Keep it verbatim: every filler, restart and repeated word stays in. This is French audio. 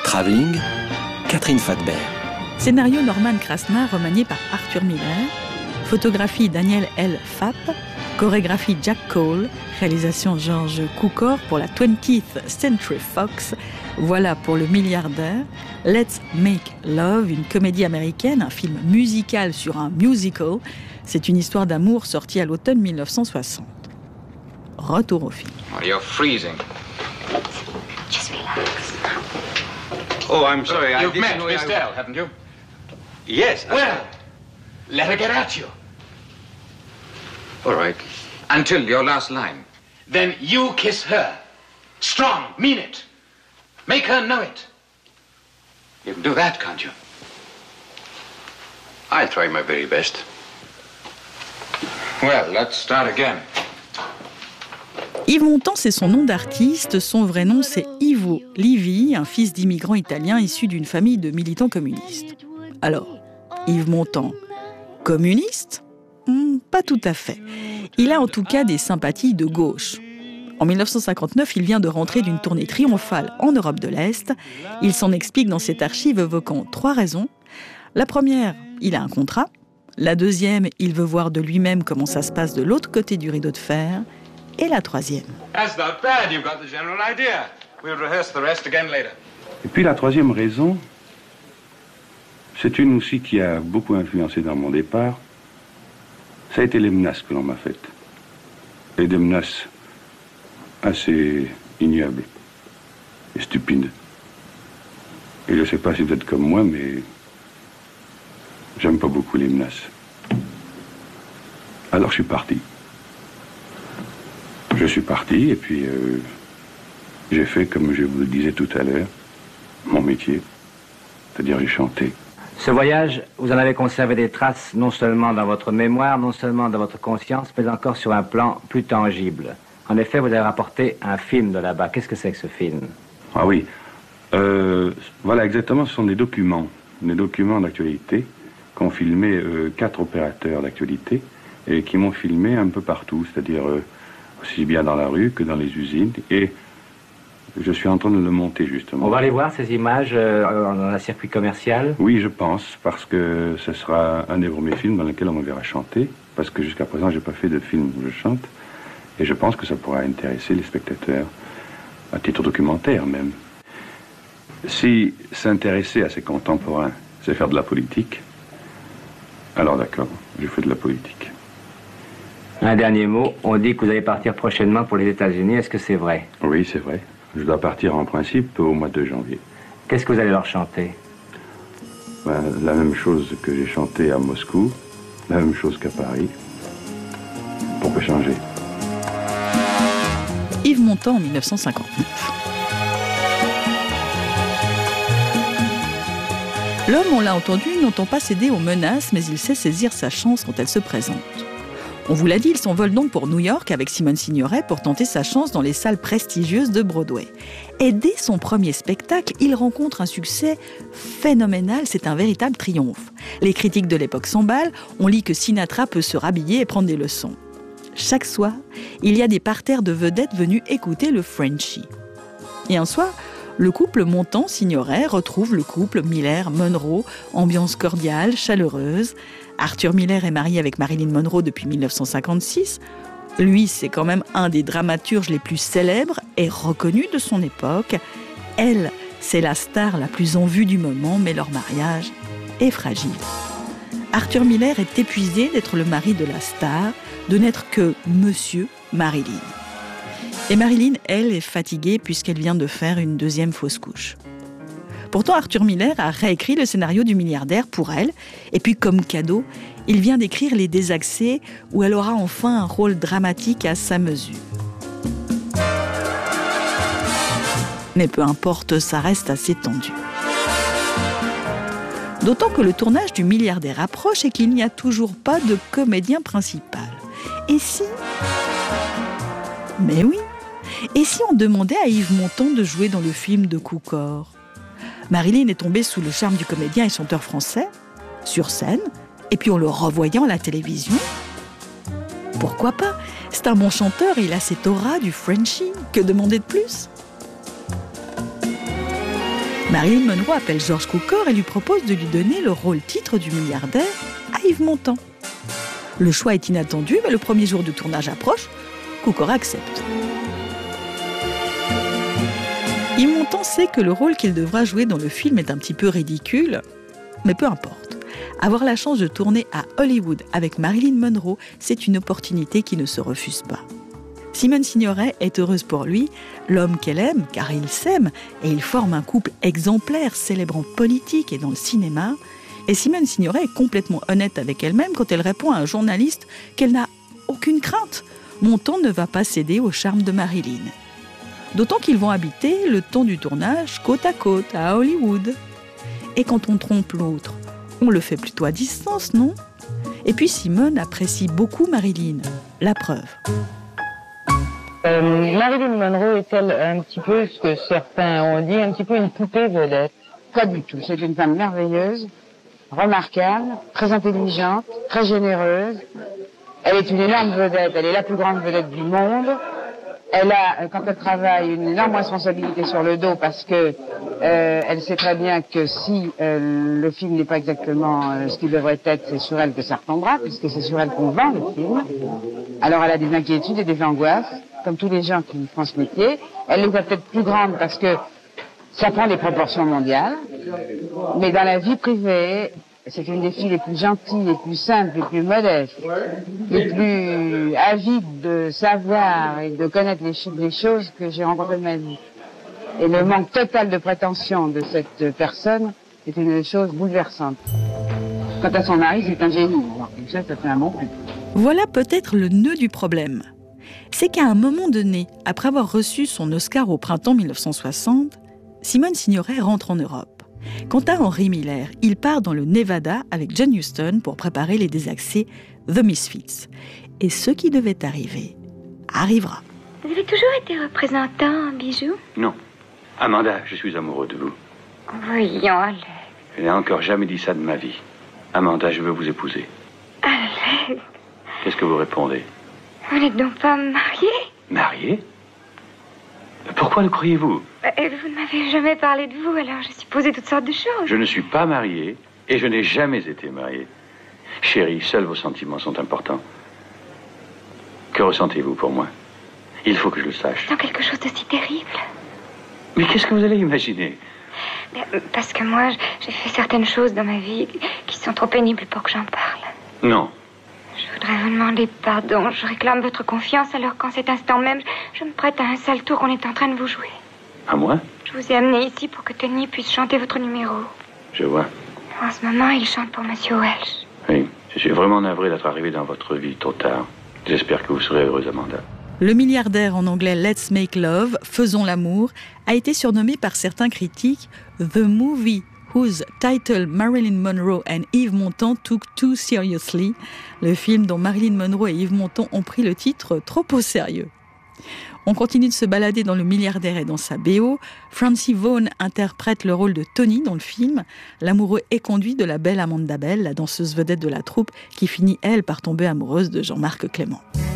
Travelling, Catherine Fathbert. Scénario Norman Krasna, remanié par Arthur Miller. Photographie Daniel L. Fapp. Chorégraphie Jack Cole. Réalisation George Cukor pour la twentieth Century Fox. Voilà pour Le Milliardaire. Let's Make Love, une comédie américaine, un film musical sur un musical. C'est une histoire d'amour sortie à l'automne mille neuf cent soixante. Retour au film. Oh, you're freezing. Just relax. Oh, I'm sorry. I You've didn't met know I- Estelle, haven't you? Yes. I- Well, let her get at you. All right. Until your last line. Then you kiss her. Strong, mean it. Make her know it. You can do that, can't you? I'll try my very best. Well, let's start again. Yves Montand, c'est son nom d'artiste. Son vrai nom, c'est Ivo Livi, un fils d'immigrants italiens issus d'une famille de militants communistes. Alors, Yves Montand, communiste ? Hmm, pas tout à fait. Il a en tout cas des sympathies de gauche. En mille neuf cent cinquante-neuf, il vient de rentrer d'une tournée triomphale en Europe de l'Est. Il s'en explique dans cette archive évoquant trois raisons. La première, il a un contrat. La deuxième, il veut voir de lui-même comment ça se passe de l'autre côté du rideau de fer. Et la troisième. That's not bad. You've got the general idea. We'll rehearse the rest again later. Et puis la troisième raison, c'est une aussi qui a beaucoup influencé dans mon départ, ça a été les menaces que l'on m'a faites. Et des menaces assez ignobles et stupides. Et je ne sais pas si vous êtes comme moi, mais j'aime pas beaucoup les menaces. Alors je suis parti. Je suis parti et puis euh, j'ai fait, comme je vous le disais tout à l'heure, mon métier, c'est-à-dire j'ai chanté. Ce voyage, vous en avez conservé des traces non seulement dans votre mémoire, non seulement dans votre conscience, mais encore sur un plan plus tangible. En effet, vous avez rapporté un film de là-bas. Qu'est-ce que c'est que ce film ? Ah oui, euh, voilà exactement, ce sont des documents, des documents d'actualité qu'ont filmé euh, quatre opérateurs d'actualité et qui m'ont filmé un peu partout, c'est-à-dire euh, aussi bien dans la rue que dans les usines. Et je suis en train de le monter, justement. On va aller voir ces images euh, dans un circuit commercial ? Oui, je pense, parce que ce sera un des premiers films dans lequel on me verra chanter, parce que jusqu'à présent, je n'ai pas fait de film où je chante, et je pense que ça pourra intéresser les spectateurs, à titre documentaire même. Si s'intéresser à ses contemporains, c'est faire de la politique, alors d'accord, je fais de la politique. Un dernier mot, on dit que vous allez partir prochainement pour les États-Unis, est-ce que c'est vrai ? Oui, c'est vrai. Je dois partir en principe au mois de janvier. Qu'est-ce que vous allez leur chanter ? Ben, la même chose que j'ai chanté à Moscou, la même chose qu'à Paris. Pourquoi changer ? Yves Montand en mille neuf cent cinquante-neuf. L'homme, on l'a entendu, n'entend pas céder aux menaces, mais il sait saisir sa chance quand elle se présente. On vous l'a dit, il s'envole donc pour New York avec Simone Signoret pour tenter sa chance dans les salles prestigieuses de Broadway. Et dès son premier spectacle, il rencontre un succès phénoménal, c'est un véritable triomphe. Les critiques de l'époque s'emballent, on lit que Sinatra peut se rhabiller et prendre des leçons. Chaque soir, il y a des parterres de vedettes venues écouter le Frenchie. Et un soir, le couple Montand-Signoret retrouve le couple Miller-Monroe, ambiance cordiale, chaleureuse. Arthur Miller est marié avec Marilyn Monroe depuis mille neuf cent cinquante-six. Lui, c'est quand même un des dramaturges les plus célèbres et reconnus de son époque. Elle, c'est la star la plus en vue du moment, mais leur mariage est fragile. Arthur Miller est épuisé d'être le mari de la star, de n'être que Monsieur Marilyn. Et Marilyn, elle, est fatiguée puisqu'elle vient de faire une deuxième fausse couche. Pourtant, Arthur Miller a réécrit le scénario du Milliardaire pour elle. Et puis, comme cadeau, il vient d'écrire Les Désaxés, où elle aura enfin un rôle dramatique à sa mesure. Mais peu importe, ça reste assez tendu. D'autant que le tournage du Milliardaire approche et qu'il n'y a toujours pas de comédien principal. Et si... Mais oui. Et si on demandait à Yves Montand de jouer dans le film de Cukor ? Marilyn est tombée sous le charme du comédien et chanteur français, sur scène, et puis en le revoyant à la télévision. Pourquoi pas ? C'est un bon chanteur et il a cette aura du Frenchie. Que demander de plus ? Marilyn Monroe appelle George Cukor et lui propose de lui donner le rôle titre du milliardaire à Yves Montand. Le choix est inattendu, mais le premier jour du tournage approche, Cukor accepte. Yves Montand sait que le rôle qu'il devra jouer dans le film est un petit peu ridicule, mais peu importe. Avoir la chance de tourner à Hollywood avec Marilyn Monroe, c'est une opportunité qui ne se refuse pas. Simone Signoret est heureuse pour lui, l'homme qu'elle aime, car ils s'aiment, et ils forment un couple exemplaire, célèbre en politique et dans le cinéma. Et Simone Signoret est complètement honnête avec elle-même quand elle répond à un journaliste qu'elle n'a aucune crainte. Montand ne va pas céder au charme de Marilyn. D'autant qu'ils vont habiter le temps du tournage côte à côte à Hollywood. Et quand on trompe l'autre, on le fait plutôt à distance, non ? Et puis Simone apprécie beaucoup Marilyn. La preuve. Euh, Marilyn Monroe est-elle un petit peu ce que certains ont dit, un petit peu une poupée vedette? Pas du tout. C'est une femme merveilleuse, remarquable, très intelligente, très généreuse. Elle est une énorme vedette. Elle est la plus grande vedette du monde. Elle a, quand elle travaille, une énorme responsabilité sur le dos parce que euh, elle sait très bien que si euh, le film n'est pas exactement euh, ce qu'il devrait être, c'est sur elle que ça retombera, puisque c'est sur elle qu'on vend le film. Alors elle a des inquiétudes et des angoisses, comme tous les gens qui font ce métier. Elle les a peut-être plus grandes parce que ça prend des proportions mondiales. Mais dans la vie privée, c'est une des filles les plus gentilles, les plus simples, les plus modestes, les plus avides de savoir et de connaître les, ch- les choses que j'ai rencontrées de ma vie. Et le manque total de prétention de cette personne est une chose bouleversante. Quant à son mari, c'est un génie. Alors, comme ça, ça fait un bon coup. Voilà peut-être le nœud du problème. C'est qu'à un moment donné, après avoir reçu son Oscar au printemps dix-neuf cent soixante, Simone Signoret rentre en Europe. Quant à Henry Miller, il part dans le Nevada avec John Huston pour préparer les désaxés The Misfits. Et ce qui devait arriver, arrivera. Vous avez toujours été représentant, Bijou? Non. Amanda, je suis amoureux de vous. Voyons, allez. Je n'ai encore jamais dit ça de ma vie. Amanda, je veux vous épouser. Allez. Qu'est-ce que vous répondez? Vous n'êtes donc pas marié? Marié? Pourquoi le croyez-vous? euh, Vous ne m'avez jamais parlé de vous, alors j'ai supposé toutes sortes de choses. Je ne suis pas marié et je n'ai jamais été marié. Chérie, seuls vos sentiments sont importants. Que ressentez-vous pour moi? Il faut que je le sache. Dans quelque chose de si terrible. Mais qu'est-ce que vous allez imaginer? Mais, parce que moi, j'ai fait certaines choses dans ma vie qui sont trop pénibles pour que j'en parle. Non. Je voudrais vous demander pardon. Je réclame votre confiance alors qu'en cet instant même, je me prête à un sale tour qu'on est en train de vous jouer. À moi? Je vous ai amené ici pour que Tony puisse chanter votre numéro. Je vois. En ce moment, il chante pour Monsieur Welsh. Oui, je suis vraiment navré d'être arrivé dans votre vie trop tard. J'espère que vous serez heureuse, Amanda. Le milliardaire, en anglais Let's Make Love, Faisons l'amour, a été surnommé par certains critiques The Movie whose title Marilyn Monroe and Yves Montand took too seriously, le film dont Marilyn Monroe et Yves Montand ont pris le titre trop au sérieux. On continue de se balader dans Le milliardaire et dans sa B O. Francie Vaughan interprète le rôle de Tony dans le film, l'amoureux éconduit de la belle Amanda Bell, la danseuse vedette de la troupe, qui finit, elle, par tomber amoureuse de Jean-Marc Clément.